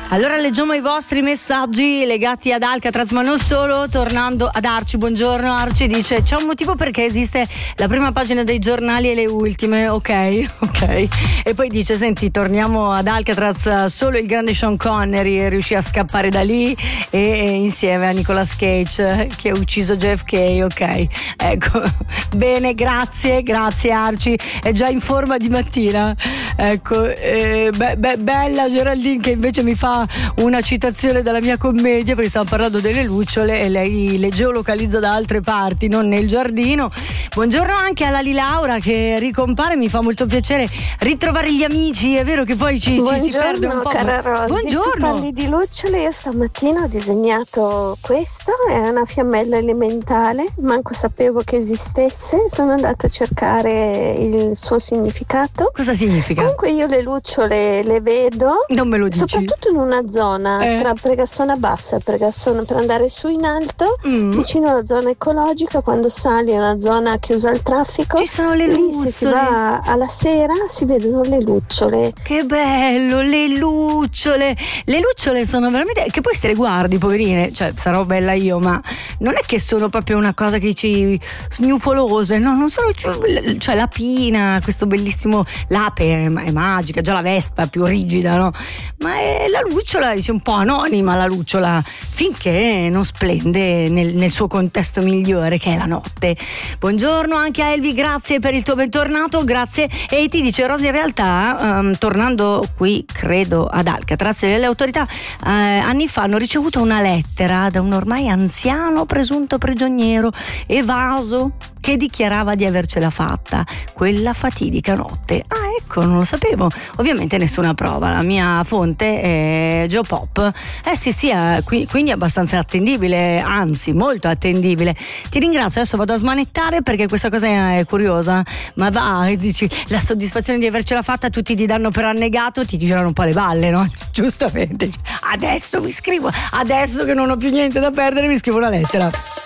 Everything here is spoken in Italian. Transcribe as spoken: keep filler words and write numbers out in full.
Allora leggiamo i vostri messaggi legati ad Alcatraz, ma non solo. Tornando ad Arci, buongiorno. Arci dice: c'è un motivo perché esiste la prima pagina dei giornali e le ultime. Ok, ok. E poi dice: senti, torniamo ad Alcatraz, solo il grande Sean Connery riuscì a scappare da lì, e insieme a Nicolas Cage che ha ucciso J F K. Ok, ecco. Bene, grazie, grazie Arci, è già in forma di mattina. Ecco, eh, be- be- bella Geraldine che invece mi fa una citazione dalla mia commedia, perché stiamo parlando delle lucciole e lei le geolocalizza da altre parti, non nel giardino. Buongiorno anche alla Lilaura che ricompare, mi fa molto piacere ritrovare gli amici, è vero che poi ci, ci si perde un po'. Cara Rosy, buongiorno. Tu parli di lucciole, io stamattina ho disegnato questo, è una fiammella elementale, manco sapevo che esistesse, sono andata a cercare il suo significato. Cosa significa? Comunque io le lucciole le vedo, non me lo dici, soprattutto in una zona eh. tra Pregassona Bassa e Pregassona, per andare su in alto, mm. vicino alla zona ecologica, quando sali è una zona chiusa al traffico, ci sono le lì lucciole. Se si va alla sera si vedono le lucciole. Che bello, le lucciole. Le lucciole sono veramente, che poi se le guardi, poverine, cioè sarò bella io, ma non è che sono proprio una cosa che ci snufolose, no, non sono, cioè la pina, questo bellissimo, l'ape è magica, già la vespa è più rigida, no? Ma è la lucciola, dice, un po' anonima la lucciola, finché non splende nel, nel suo contesto migliore, che è la notte. Buongiorno anche a Elvi, grazie per il tuo bentornato, grazie. E ti dice Rosa, in realtà um, tornando qui, credo ad Alcatraz, le autorità eh, anni fa hanno ricevuto una lettera da un ormai anziano presunto prigioniero evaso che dichiarava di avercela fatta quella fatidica notte. Ah, ecco, non lo sapevo. Ovviamente nessuna prova, la mia fonte è Geopop. Eh sì sì, eh, qui, quindi è abbastanza attendibile, anzi molto attendibile. Ti ringrazio, adesso vado a smanettare perché questa cosa è curiosa, ma va, dici, la soddisfazione di avercela fatta, tutti ti danno per annegato, ti girano un po' le balle, no? Giustamente. Adesso vi scrivo, adesso che non ho più niente da perdere, vi scrivo una lettera.